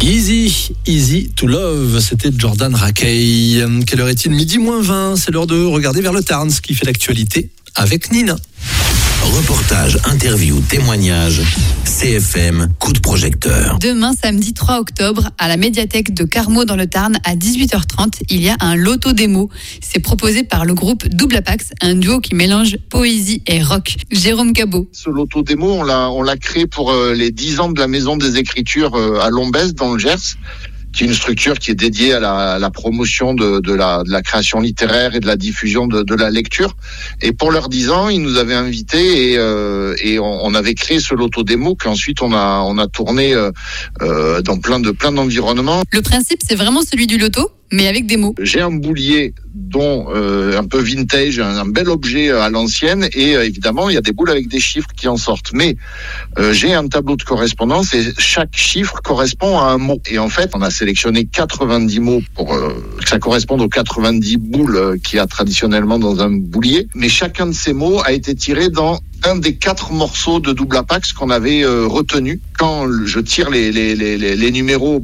Easy to Love, c'était Jordan Rakei. Quelle heure est-il ? 12h20, c'est l'heure de regarder vers le Tarn, ce qui fait l'actualité avec Nina. Reportage, interview, témoignage, CFM, coup de projecteur. Demain, samedi 3 octobre, à la médiathèque de Carmaux dans le Tarn, à 18h30, il y a un loto démo. C'est proposé par le groupe Double Apax, un duo qui mélange poésie et rock. Jérôme Cabot. Ce loto démo, on l'a créé pour les 10 ans de la Maison des Écritures à Lombès, dans le Gers, qui est une structure qui est dédiée à la promotion de la création littéraire et de la diffusion de la lecture. Et pour leurs 10 ans, ils nous avaient invités et on avait créé ce loto démo qu'ensuite on a tourné dans plein d'environnements. Le principe, c'est vraiment celui du loto, mais avec des mots. J'ai un boulier dont un peu vintage, un bel objet à l'ancienne, et évidemment il y a des boules avec des chiffres qui en sortent. Mais j'ai un tableau de correspondance et chaque chiffre correspond à un mot. Et en fait, on a sélectionné 90 mots pour que ça corresponde aux 90 boules qu'il y a traditionnellement dans un boulier. Mais chacun de ces mots a été tiré dans un des 4 morceaux de Double Apax qu'on avait retenu. Quand je tire les numéros,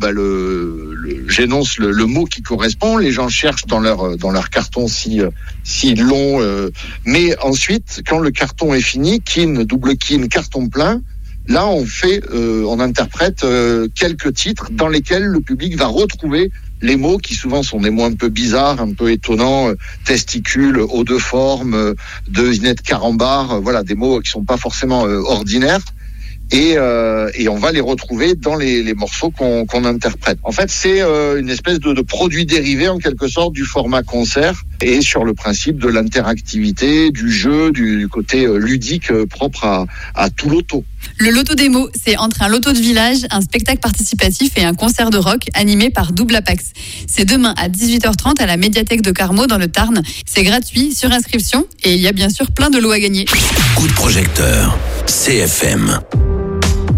j'énonce le mot qui correspond. Les gens cherchent dans leur carton s'ils l'ont. Mais ensuite, quand le carton est fini, double kin, carton plein, là on interprète quelques titres dans lesquels le public va retrouver les mots qui souvent sont des mots un peu bizarres, un peu étonnants, testicules, eau de forme, devinette carambar, voilà, des mots qui sont pas forcément ordinaires. Et on va les retrouver dans les morceaux qu'on interprète. En fait, c'est une espèce de produit dérivé en quelque sorte du format concert et sur le principe de l'interactivité, du jeu, du côté ludique propre à tout loto. Le loto démo, c'est entre un loto de village, un spectacle participatif et un concert de rock animé par Double Apax. C'est demain à 18h30 à la médiathèque de Carmaux dans le Tarn. C'est gratuit, sur inscription, et il y a bien sûr plein de lots à gagner. Coup de projecteur, CFM.